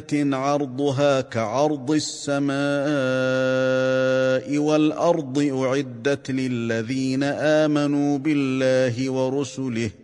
عرضها كعرض السماء والأرض أعدت للذين آمنوا بالله ورسله